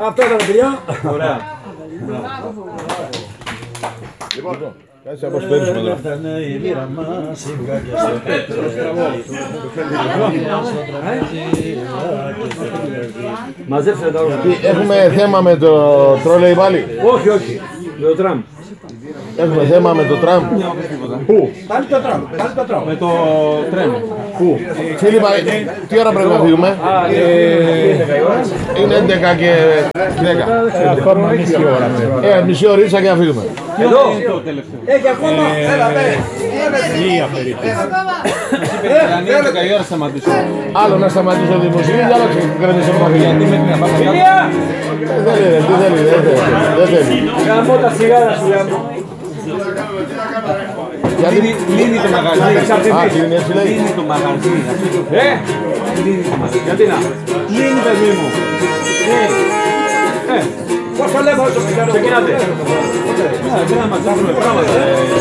Αυτό ήταν παιδιά. Ωραία. Λοιπόν, κάτσε να αποσπέρουμε τώρα. Μαζέψτε τα όλα. Έχουμε θέμα με το τρόλεϊ πάλι. Όχι, όχι. Με το τραμ. Έχουμε θέμα με το τραμ. Πού? Πάλι το τραμ. Πάλι το τραμ. Με το τρέμ. Πού? Φίλιππα, τι ώρα πρέπει να φύγουμε? Είναι 11 και 10. Ακόμα μισή ώρα. Μισή ωρίτσα και να φύγουμε. Εδώ. Το τελευταίο. Έχει ακόμα. Μία περίπου. Αν είναι 10 η ώρα σταματήσω. Άλλο να σταματήσω τη μουσική, άλλο να κρατήσω το μαχαίρι. Γιατί μέχρι να πάμε κάτω. Δεν θέλει, δεν θέλει. Γαμώ τα σιγάρα σου γαμώ. Γιατί Λύνει το μαγαζί. Α, κλείνει έτσι λέει. Λύνει το μαγαζί. Λύνει το μαγαζί. Γιατί να. Λύνει παιδί μου. Πώς θα λέμε όσο ξεκινάτε. Πρέπει να μας κάνουμε πράγματα.